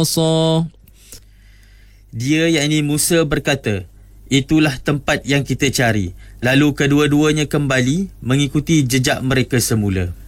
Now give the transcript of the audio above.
So, Dia yakni Musa berkata, itulah tempat yang kita cari. Lalu kedua-duanya kembali mengikuti jejak mereka semula.